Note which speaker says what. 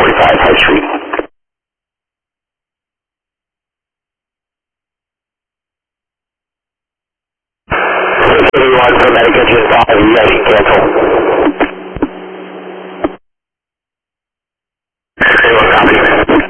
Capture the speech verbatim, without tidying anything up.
Speaker 1: forty-five High Street. six eighty-one for Medic Engine five, you guys can cancel.